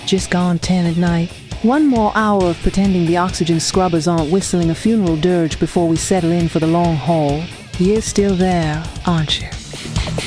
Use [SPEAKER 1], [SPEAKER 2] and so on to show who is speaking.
[SPEAKER 1] Just gone 10 at night. One more hour of pretending the oxygen scrubbers aren't whistling a funeral dirge before we settle in for the long haul. You're still there, aren't you?